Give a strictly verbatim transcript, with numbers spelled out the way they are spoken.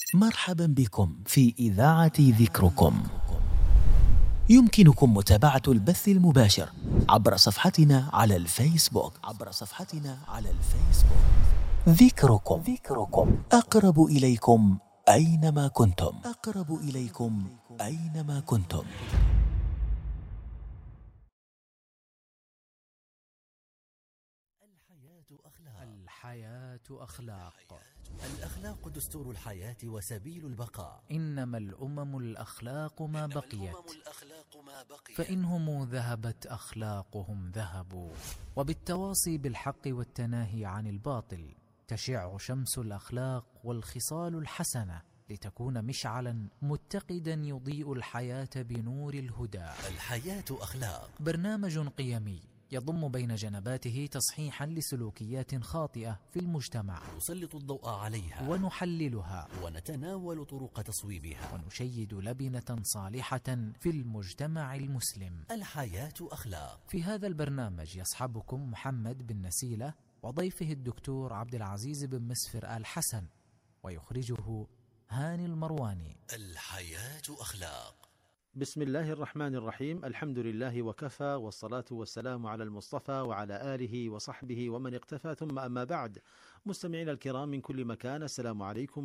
مرحبا بكم في إذاعة ذكركم. يمكنكم متابعة البث المباشر عبر صفحتنا على الفيسبوك عبر صفحتنا على الفيسبوك ذكركم ذكركم أقرب إليكم أينما كنتم أقرب إليكم أينما كنتم. الحياة أخلاق. الحياة أخلاق. الأخلاق دستور الحياة وسبيل البقاء. إنما الأمم الأخلاق ما بقيت، فإنهم ذهبت أخلاقهم ذهبوا. وبالتواصي بالحق والتناهي عن الباطل تشع شمس الأخلاق والخصال الحسنة، لتكون مشعلا متقدا يضيء الحياة بنور الهدى. الحياة أخلاق برنامج قيمي يضم بين جنباته تصحيحا لسلوكيات خاطئة في المجتمع، نسلط الضوء عليها ونحللها ونتناول طرق تصويبها، ونشيد لبنة صالحة في المجتمع المسلم. الحياة أخلاق. في هذا البرنامج يصحبكم محمد بن نسيلة وضيفه الدكتور عبد العزيز بن مسفر آل حسن، ويخرجه هاني المرواني. الحياة أخلاق. بسم الله الرحمن الرحيم. الحمد لله وكفى، والصلاة والسلام على المصطفى وعلى آله وصحبه ومن اقتفى، ثم أما بعد. مستمعين الكرام من كل مكان، السلام عليكم